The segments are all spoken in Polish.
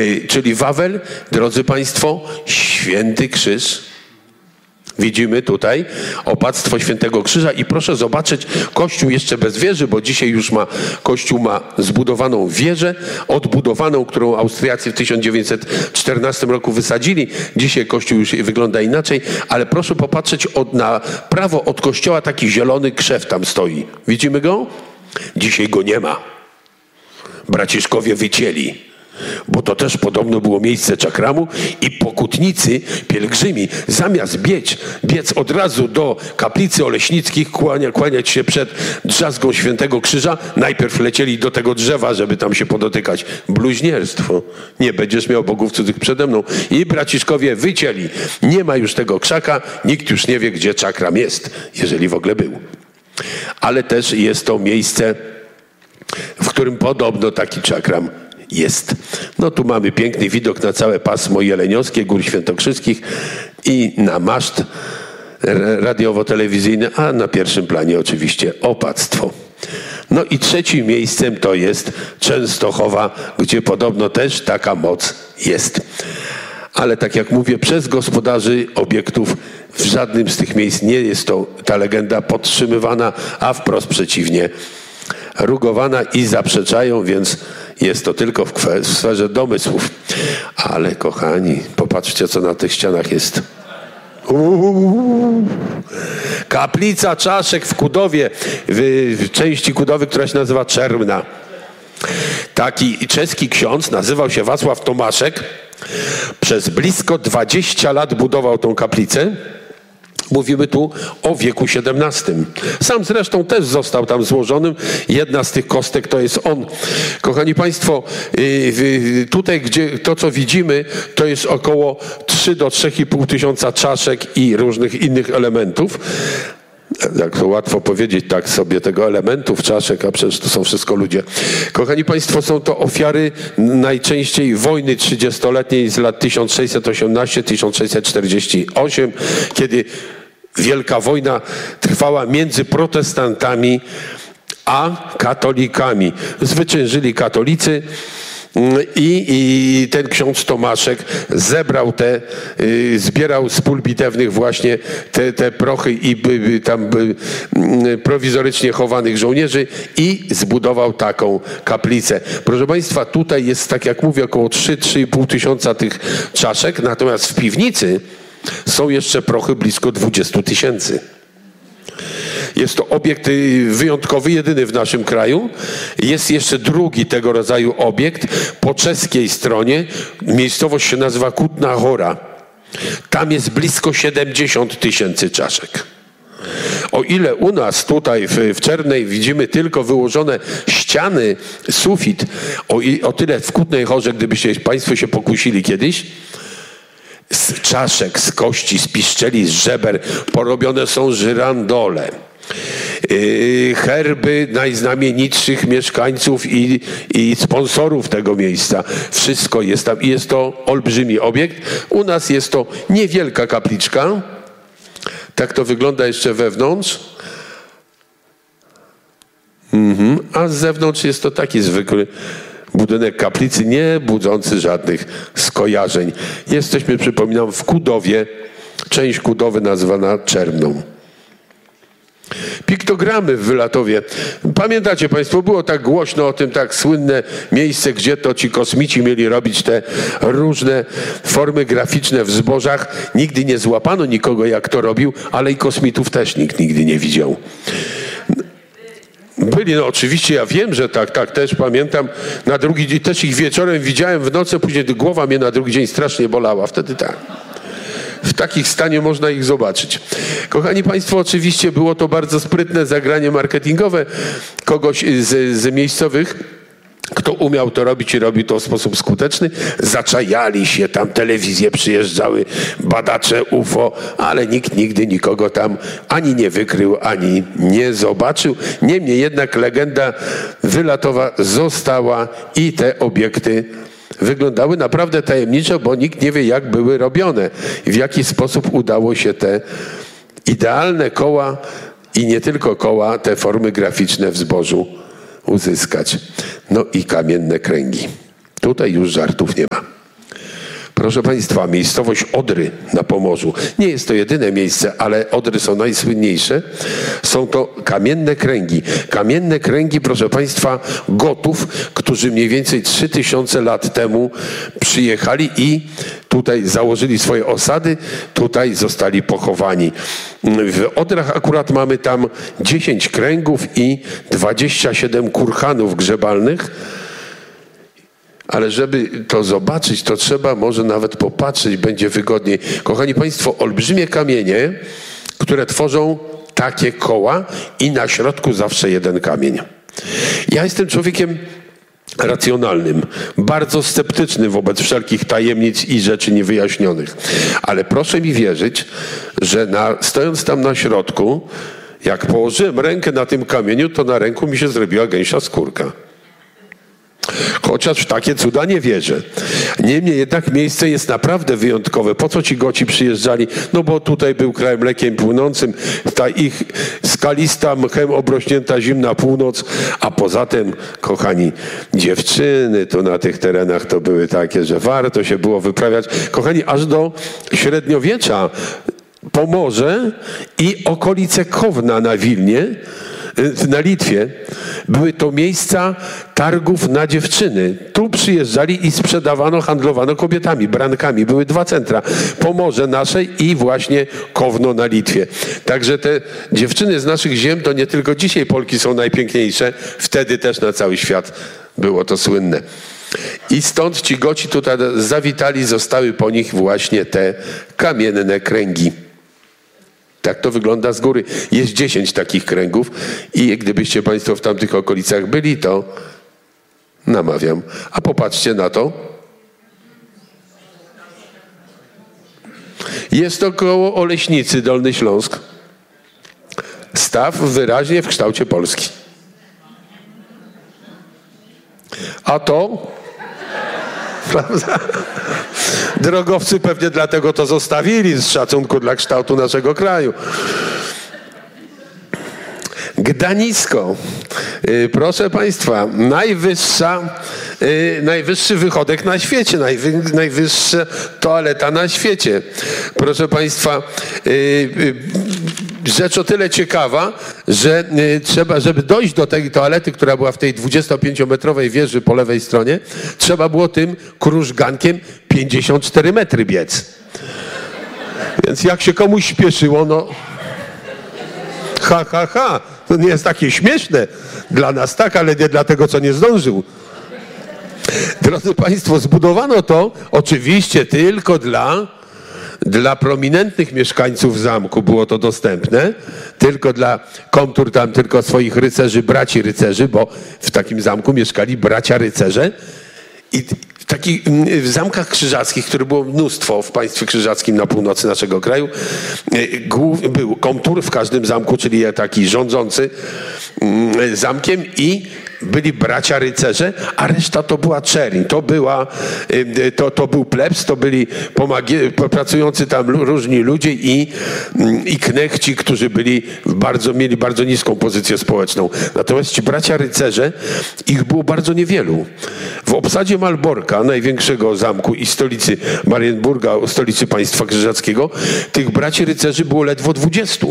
Czyli Wawel, drodzy Państwo, święty krzyż. Widzimy tutaj opactwo Świętego Krzyża i proszę zobaczyć, kościół jeszcze bez wieży, bo dzisiaj już kościół ma zbudowaną wieżę, odbudowaną, którą Austriacy w 1914 roku wysadzili. Dzisiaj kościół już wygląda inaczej, ale proszę popatrzeć na prawo od kościoła, taki zielony krzew tam stoi. Widzimy go? Dzisiaj go nie ma. Braciszkowie wycięli. Bo to też podobno było miejsce czakramu i pokutnicy, pielgrzymi, zamiast biec od razu do kaplicy Oleśnickich, kłaniać się przed drzazgą Świętego Krzyża, najpierw lecieli do tego drzewa, żeby tam się podotykać. Bluźnierstwo. Nie będziesz miał bogów cudzych przede mną. I braciszkowie wycięli. Nie ma już tego krzaka, nikt już nie wie, gdzie czakram jest, jeżeli w ogóle był. Ale też jest to miejsce, w którym podobno taki czakram jest. No tu mamy piękny widok na całe pasmo jeleniowskie, Gór Świętokrzyskich i na maszt radiowo-telewizyjny, a na pierwszym planie oczywiście opactwo. No i trzecim miejscem to jest Częstochowa, gdzie podobno też taka moc jest. Ale tak jak mówię, przez gospodarzy obiektów w żadnym z tych miejsc nie jest ta legenda podtrzymywana, a wprost przeciwnie, rugowana i zaprzeczają, więc jest to tylko w sferze domysłów. Ale kochani, popatrzcie, co na tych ścianach jest. Kaplica Czaszek w Kudowie, w części Kudowy, która się nazywa Czermna. Taki czeski ksiądz, nazywał się Wacław Tomaszek. Przez blisko 20 lat budował tą kaplicę. Mówimy tu o wieku XVII. Sam zresztą też został tam złożonym. Jedna z tych kostek to jest on. Kochani Państwo, tutaj gdzie to, co widzimy, to jest około 3 do 3,5 tysiąca czaszek i różnych innych elementów. Jak to łatwo powiedzieć tak sobie, tego elementów, czaszek, a przecież to są wszystko ludzie. Kochani Państwo, są to ofiary najczęściej wojny 30-letniej z lat 1618-1648, kiedy wielka wojna trwała między protestantami a katolikami. Zwyciężyli katolicy. I ten ksiądz Tomaszek zebrał zbierał z pól bitewnych właśnie te prochy i tam prowizorycznie chowanych żołnierzy i zbudował taką kaplicę. Proszę Państwa, tutaj jest, tak jak mówię, około 3-3,5 tysiąca tych czaszek, natomiast w piwnicy są jeszcze prochy blisko 20 tysięcy. Jest to obiekt wyjątkowy, jedyny w naszym kraju. Jest jeszcze drugi tego rodzaju obiekt po czeskiej stronie. Miejscowość się nazywa Kutna Hora. Tam jest blisko 70 tysięcy czaszek. O ile u nas tutaj w Czernej widzimy tylko wyłożone ściany, sufit, o tyle w Kutnej Horze, gdybyście Państwo się pokusili kiedyś, z czaszek, z kości, z piszczeli, z żeber porobione są żyrandole. Herby najznamienitszych mieszkańców i sponsorów tego miejsca. Wszystko jest tam i jest to olbrzymi obiekt. U nas jest to niewielka kapliczka. Tak to wygląda jeszcze wewnątrz. A z zewnątrz jest to taki zwykły budynek kaplicy, nie budzący żadnych skojarzeń. Jesteśmy, przypominam, w Kudowie. Część Kudowy nazywana Czermną. Piktogramy w Wylatowie. Pamiętacie Państwo, było tak głośno o tym, tak słynne miejsce, gdzie to ci kosmici mieli robić te różne formy graficzne w zbożach. Nigdy nie złapano nikogo, jak to robił, ale i kosmitów też nikt nigdy nie widział. Byli, no oczywiście, ja wiem, że tak, też pamiętam. Na drugi dzień, też ich wieczorem widziałem w nocy, później głowa mnie na drugi dzień strasznie bolała. Wtedy tak. W takich stanie można ich zobaczyć. Kochani Państwo, oczywiście było to bardzo sprytne zagranie marketingowe kogoś z miejscowych, kto umiał to robić i robił to w sposób skuteczny. Zaczajali się, tam telewizje przyjeżdżały, badacze UFO, ale nikt nigdy nikogo tam ani nie wykrył, ani nie zobaczył. Niemniej jednak legenda Wylatowa została i te obiekty wyglądały naprawdę tajemniczo, bo nikt nie wie, jak były robione. W jaki sposób udało się te idealne koła i nie tylko koła, te formy graficzne w zbożu uzyskać. No i kamienne kręgi. Tutaj już żartów nie ma. Proszę Państwa, miejscowość Odry na Pomorzu. Nie jest to jedyne miejsce, ale Odry są najsłynniejsze. Są to kamienne kręgi. Kamienne kręgi, proszę Państwa, Gotów, którzy mniej więcej 3000 lat temu przyjechali i tutaj założyli swoje osady, tutaj zostali pochowani. W Odrach akurat mamy tam 10 kręgów i 27 kurhanów grzebalnych. Ale żeby to zobaczyć, to trzeba może nawet popatrzeć, będzie wygodniej. Kochani Państwo, olbrzymie kamienie, które tworzą takie koła i na środku zawsze jeden kamień. Ja jestem człowiekiem racjonalnym, bardzo sceptyczny wobec wszelkich tajemnic i rzeczy niewyjaśnionych. Ale proszę mi wierzyć, że stojąc tam na środku, jak położyłem rękę na tym kamieniu, to na ręku mi się zrobiła gęsia skórka. Chociaż w takie cuda nie wierzę. Niemniej jednak miejsce jest naprawdę wyjątkowe. Po co ci Goci przyjeżdżali? No bo tutaj był kraj mlekiem płynącym, ta ich skalista, mchem obrośnięta zimna północ, a poza tym, kochani, dziewczyny tu na tych terenach to były takie, że warto się było wyprawiać. Kochani, aż do średniowiecza Pomorze i okolice Kowna na Wilnie, na Litwie, były to miejsca targów na dziewczyny. Tu przyjeżdżali i sprzedawano, handlowano kobietami, brankami. Były 2 centra. Pomorze naszej i właśnie Kowno na Litwie. Także te dziewczyny z naszych ziem, to nie tylko dzisiaj Polki są najpiękniejsze, wtedy też na cały świat było to słynne. I stąd ci Goci tutaj zawitali, zostały po nich właśnie te kamienne kręgi. Tak to wygląda z góry. Jest 10 takich kręgów i gdybyście Państwo w tamtych okolicach byli, to namawiam. A popatrzcie na to. Jest to koło Oleśnicy, Dolny Śląsk. Staw wyraźnie w kształcie Polski. A to... Prawda? Drogowcy pewnie dlatego to zostawili z szacunku dla kształtu naszego kraju. Gdańsko. Proszę Państwa, najwyższy wychodek na świecie, najwyższa toaleta na świecie. Proszę Państwa, rzecz o tyle ciekawa, że trzeba, żeby dojść do tej toalety, która była w tej 25-metrowej wieży po lewej stronie, trzeba było tym krużgankiem 54 metry biec. Więc jak się komuś śpieszyło, no... To nie jest takie śmieszne dla nas, tak, ale nie dla tego, co nie zdążył. Drodzy Państwo, zbudowano to oczywiście tylko dla prominentnych mieszkańców zamku było to dostępne, tylko dla komtur tam, tylko swoich rycerzy, braci rycerzy, bo w takim zamku mieszkali bracia rycerze. I w zamkach krzyżackich, które było mnóstwo w państwie krzyżackim na północy naszego kraju, był komtur w każdym zamku, czyli taki rządzący zamkiem i byli bracia rycerze, a reszta to była czerń, to był plebs, to byli pracujący tam różni ludzie i knechci, którzy mieli bardzo niską pozycję społeczną. Natomiast ci bracia rycerze, ich było bardzo niewielu. W obsadzie Malborka, największego zamku i stolicy Marienburga, stolicy państwa krzyżackiego, tych braci rycerzy było ledwo 20.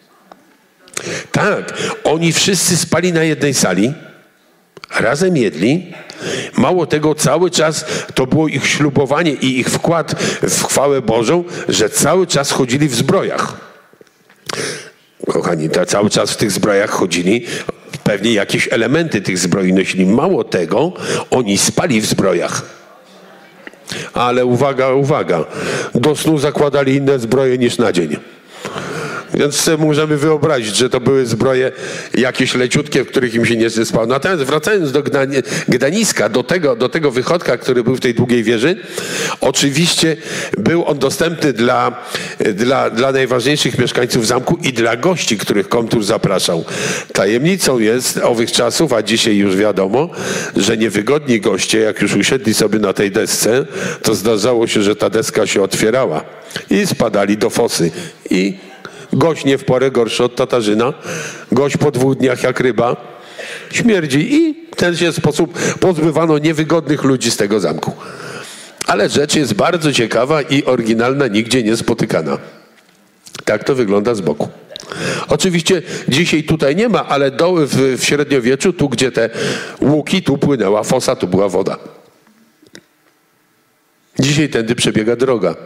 Tak, oni wszyscy spali na jednej sali, razem jedli. Mało tego, cały czas to było ich ślubowanie i ich wkład w chwałę Bożą, że cały czas chodzili w zbrojach. Kochani, cały czas w tych zbrojach chodzili, pewnie jakieś elementy tych zbroi nosili. Mało tego, oni spali w zbrojach. Ale uwaga, do snu zakładali inne zbroje niż na dzień. Więc sobie możemy wyobrazić, że to były zbroje jakieś leciutkie, w których im się nie spało. Natomiast wracając do Gdańska, do tego wychodka, który był w tej długiej wieży, oczywiście był on dostępny dla najważniejszych mieszkańców zamku i dla gości, których komtur zapraszał. Tajemnicą jest owych czasów, a dzisiaj już wiadomo, że niewygodni goście, jak już usiedli sobie na tej desce, to zdarzało się, że ta deska się otwierała i spadali do fosy. I gość nie w porę gorszy od Tatarzyna, gość po 2 dniach jak ryba, śmierdzi i w ten się sposób pozbywano niewygodnych ludzi z tego zamku. Ale rzecz jest bardzo ciekawa i oryginalna, nigdzie nie spotykana. Tak to wygląda z boku. Oczywiście dzisiaj tutaj nie ma, ale doły w średniowieczu, tu gdzie te łuki, tu płynęła fosa, tu była woda. Dzisiaj tędy przebiega droga.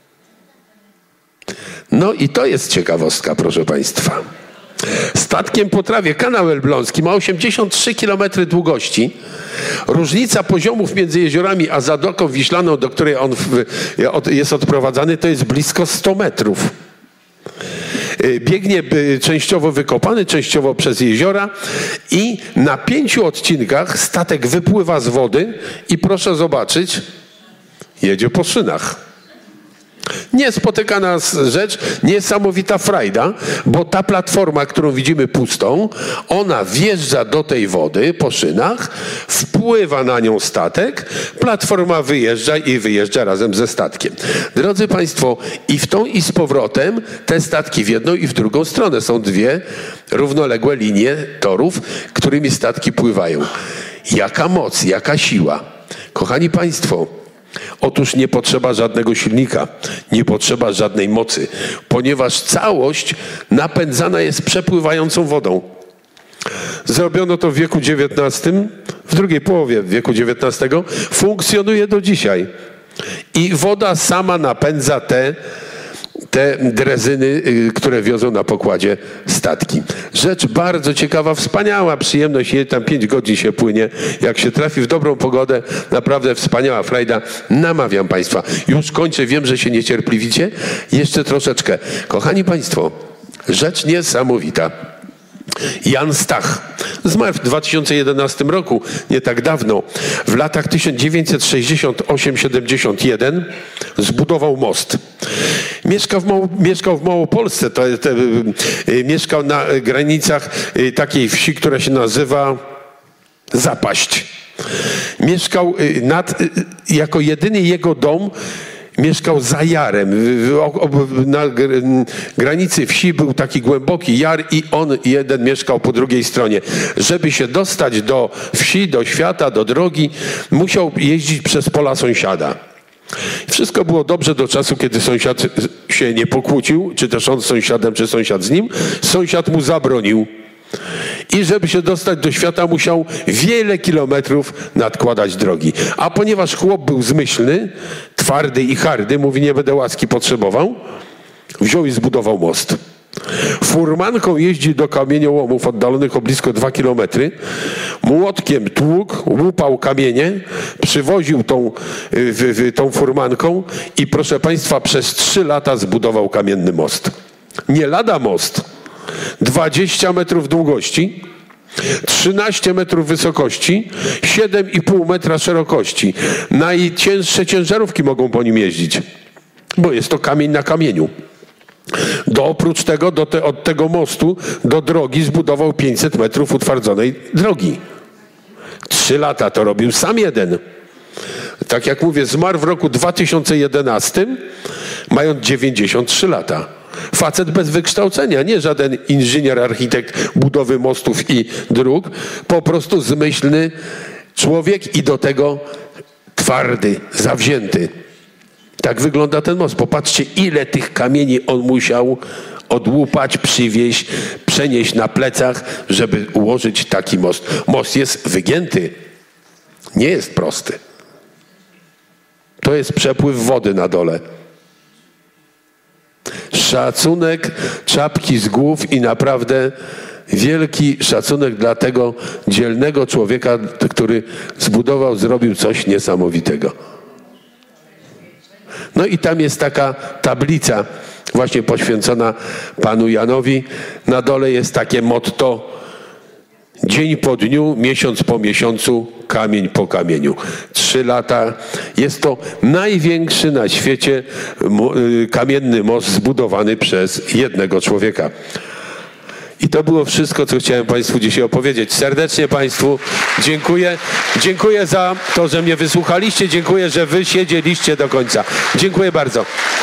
No i to jest ciekawostka, proszę Państwa. Statkiem po trawie kanał elbląski ma 83 km długości. Różnica poziomów między jeziorami a Zatoką Wiślaną, do której on jest odprowadzany, to jest blisko 100 metrów. Biegnie częściowo wykopany, częściowo przez jeziora i na 5 odcinkach statek wypływa z wody i proszę zobaczyć, jedzie po szynach. Niespotykana rzecz, niesamowita frajda, bo ta platforma, którą widzimy pustą, ona wjeżdża do tej wody po szynach, wpływa na nią statek, platforma wyjeżdża i wyjeżdża razem ze statkiem. Drodzy Państwo, i w tą i z powrotem te statki w jedną i w drugą stronę. Są dwie równoległe linie torów, którymi statki pływają. Jaka moc, jaka siła. Kochani Państwo, otóż nie potrzeba żadnego silnika, nie potrzeba żadnej mocy, ponieważ całość napędzana jest przepływającą wodą. Zrobiono to w wieku XIX, w drugiej połowie wieku XIX, funkcjonuje do dzisiaj. I woda sama napędza te drezyny, które wiozą na pokładzie statki. Rzecz bardzo ciekawa, wspaniała przyjemność, tam 5 godzin się płynie. Jak się trafi w dobrą pogodę, naprawdę wspaniała frajda. Namawiam Państwa. Już kończę, wiem, że się niecierpliwicie. Jeszcze troszeczkę. Kochani Państwo, rzecz niesamowita. Jan Stach zmarł w 2011 roku, nie tak dawno. W latach 1968-71 zbudował most. Mieszkał w Małopolsce, mieszkał na granicach takiej wsi, która się nazywa Zapaść. Mieszkał jako jedyny jego dom mieszkał za jarem. Na granicy wsi był taki głęboki jar i on jeden mieszkał po drugiej stronie. Żeby się dostać do wsi, do świata, do drogi, musiał jeździć przez pola sąsiada. Wszystko było dobrze do czasu, kiedy sąsiad się nie pokłócił, czy też on z sąsiadem, czy sąsiad z nim. Sąsiad mu zabronił. I żeby się dostać do świata, musiał wiele kilometrów nadkładać drogi. A ponieważ chłop był zmyślny, twardy i hardy, mówi, nie będę łaski potrzebował, wziął i zbudował most. Furmanką jeździł do kamieniołomów oddalonych o blisko 2 kilometry, młotkiem tłukł, łupał kamienie, przywoził tą furmanką i proszę Państwa, przez 3 lata zbudował kamienny most. Nie lada most. 20 metrów długości, 13 metrów wysokości, 7,5 metra szerokości. Najcięższe ciężarówki mogą po nim jeździć, bo jest to kamień na kamieniu. Oprócz tego od tego mostu do drogi zbudował 500 metrów utwardzonej drogi. 3 lata to robił sam jeden. Tak jak mówię, zmarł w roku 2011, mając 93 lata. Facet bez wykształcenia, nie żaden inżynier, architekt budowy mostów i dróg, po prostu zmyślny człowiek i do tego twardy, zawzięty. Tak wygląda ten most. Popatrzcie, ile tych kamieni on musiał odłupać, przywieźć, przenieść na plecach, żeby ułożyć taki most. Most jest wygięty, nie jest prosty. To jest przepływ wody na dole. Szacunek, czapki z głów i naprawdę wielki szacunek dla tego dzielnego człowieka, który zrobił coś niesamowitego. No i tam jest taka tablica właśnie poświęcona panu Janowi. Na dole jest takie motto: dzień po dniu, miesiąc po miesiącu, kamień po kamieniu. 3 lata. Jest to największy na świecie kamienny most zbudowany przez jednego człowieka. I to było wszystko, co chciałem Państwu dzisiaj opowiedzieć. Serdecznie Państwu dziękuję. Dziękuję za to, że mnie wysłuchaliście. Dziękuję, że Wy siedzieliście do końca. Dziękuję bardzo.